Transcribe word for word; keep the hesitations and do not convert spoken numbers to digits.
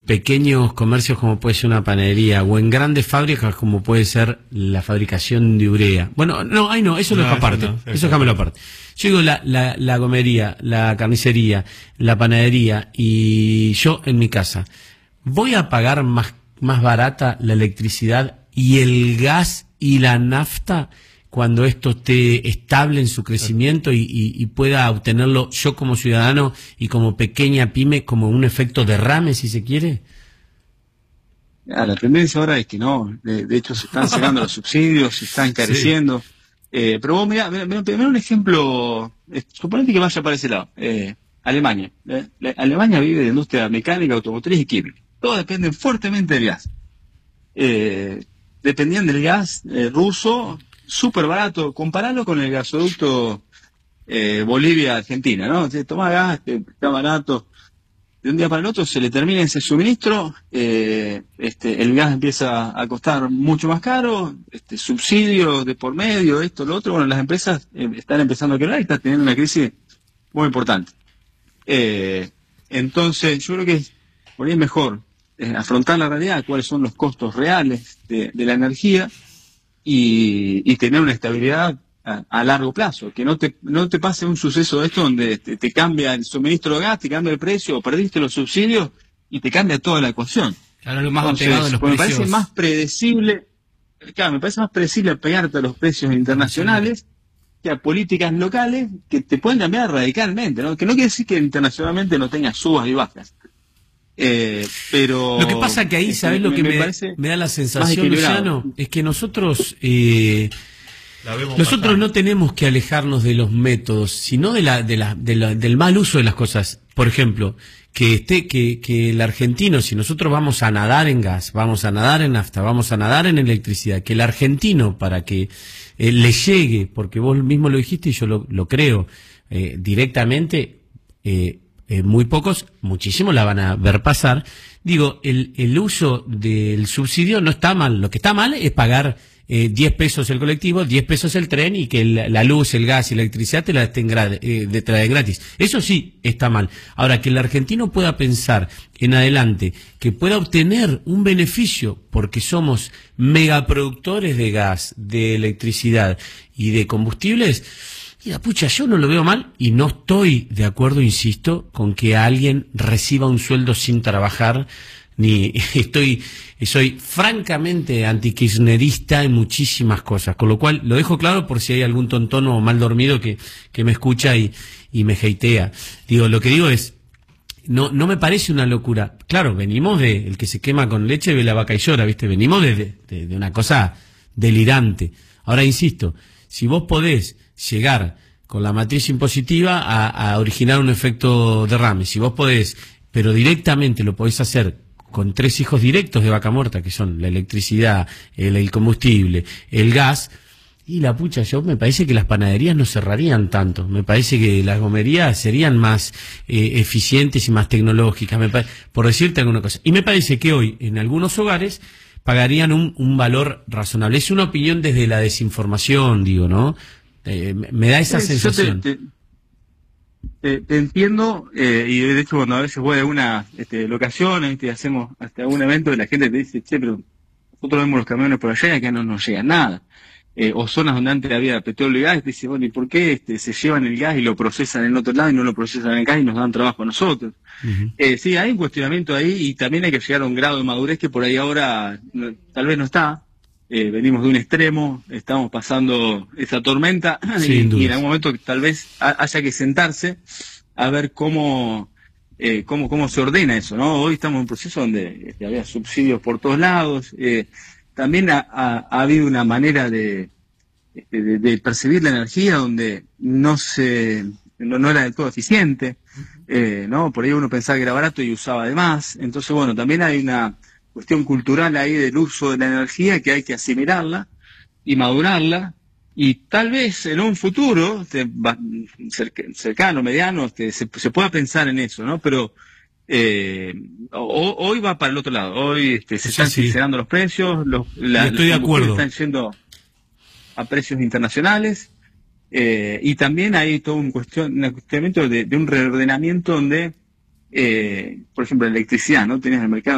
pequeños comercios como puede ser una panadería, o en grandes fábricas como puede ser la fabricación de urea. Bueno, no, ay no, eso lo No, dejo aparte, eso no, eso déjamelo aparte. Yo digo la, la, la gomería, la carnicería, la panadería, y yo en mi casa, ¿voy a pagar más, más barata la electricidad y el gas y la nafta cuando esto esté estable en su crecimiento y, y, y pueda obtenerlo yo como ciudadano y como pequeña pyme como un efecto derrame, si se quiere? Ah, la tendencia ahora es que no, de, de hecho se están sacando los subsidios, se están encareciendo. Sí. Eh, pero vos mirá, mirá, mirá, mirá un ejemplo, eh, suponete que vaya para ese lado, eh, Alemania. Eh, la, Alemania vive de industria mecánica, automotriz y química. Todos dependen fuertemente del gas. Eh, dependían del gas eh, ruso, súper barato. Compararlo con el gasoducto eh, Bolivia-Argentina, ¿no? Entonces, toma gas, que está barato. De un día para el otro se le termina ese suministro, eh, este, el gas empieza a costar mucho más caro, este, subsidios de por medio, esto, lo otro. Bueno, las empresas eh, están empezando a quebrar y están teniendo una crisis muy importante. Eh, entonces, yo creo que por ahí es mejor eh, afrontar la realidad, cuáles son los costos reales de, de la energía y, y tener una estabilidad a, a largo plazo, que no te no te pase un suceso de esto donde te, te cambia el suministro de gas, te cambia el precio, o perdiste los subsidios y te cambia toda la ecuación. Claro, lo más Entonces, apegado de los pues precios. Me parece más predecible, claro, me parece más predecible pegarte a los precios internacionales que a políticas locales que te pueden cambiar radicalmente, ¿no? Que no quiere decir que internacionalmente no tenga subas y bajas. Eh, pero lo que pasa que ahí, ¿sabés lo que me, me, me da la sensación, Luciano? Es que nosotros eh, nosotros pasar. no tenemos que alejarnos de los métodos, sino de la, de la, de la, del mal uso de las cosas. Por ejemplo, que esté que, que el argentino, si nosotros vamos a nadar en gas, vamos a nadar en nafta, vamos a nadar en electricidad, que el argentino, para que eh, le llegue, porque vos mismo lo dijiste y yo lo, lo creo, eh, directamente, eh, Eh, muy pocos, muchísimos la van a ver pasar. Digo, el, el uso del subsidio no está mal. Lo que está mal es pagar eh, diez pesos el colectivo, diez pesos el tren y que la, la luz, el gas y la electricidad te la estén gra eh, te traen gratis. Eso sí está mal. Ahora, que el argentino pueda pensar en adelante, que pueda obtener un beneficio porque somos megaproductores de gas, de electricidad y de combustibles. Y la pucha, yo no lo veo mal y no estoy de acuerdo, insisto, con que alguien reciba un sueldo sin trabajar, ni estoy, soy francamente antikirchnerista en muchísimas cosas, con lo cual lo dejo claro por si hay algún tontón o mal dormido que, que me escucha y, y me hatea. Digo, lo que digo es, no, no me parece una locura. Claro, venimos de, el que se quema con leche ve la vaca y llora, ¿viste? Venimos de, de, de una cosa delirante. Ahora, insisto, si vos podés llegar con la matriz impositiva a, a originar un efecto derrame, si vos podés, pero directamente lo podés hacer con tres hijos directos de vaca muerta, que son la electricidad, el, el combustible, el gas, y la pucha, yo me parece que las panaderías no cerrarían tanto, me parece que las gomerías serían más eh, eficientes y más tecnológicas, me por decirte alguna cosa. Y me parece que hoy, en algunos hogares, pagarían un, un valor razonable. Es una opinión desde la desinformación, digo, ¿no? Eh, me da esa sí, sensación. Te, te, te, te entiendo, eh, y de hecho cuando a veces voy a alguna este, locación, este, hacemos hasta algún evento y la gente te dice, che, pero nosotros vemos los camiones por allá y acá no nos llega nada. Eh, o zonas donde antes había petróleo y gas, y te dice, bueno, ¿y por qué este, se llevan el gas y lo procesan en otro lado y no lo procesan acá y nos dan trabajo a nosotros? Uh-huh. eh, sí, hay un cuestionamiento ahí y también hay que llegar a un grado de madurez que por ahí ahora no, tal vez no está. Eh, venimos de un extremo, estamos pasando esa tormenta y, y en algún momento tal vez haya que sentarse a ver cómo, eh, cómo, cómo se ordena eso, ¿no? Hoy estamos en un proceso donde este, había subsidios por todos lados, eh, también ha, ha, ha habido una manera de, de, de percibir la energía donde no se no, no era del todo eficiente, eh, ¿no? Por ahí uno pensaba que era barato y usaba de más, entonces bueno, también hay una cuestión cultural ahí del uso de la energía que hay que asimilarla y madurarla y tal vez en un futuro este, cercano, mediano, este, se, se pueda pensar en eso, ¿no? Pero eh, o, hoy va para el otro lado, hoy este, se están sí, sincerando los precios, los, la, estoy los de acuerdo. Están yendo a precios internacionales eh, y también hay todo un, cuestión, un cuestionamiento de, de un reordenamiento donde, eh, por ejemplo, la electricidad, ¿no? Tenías el mercado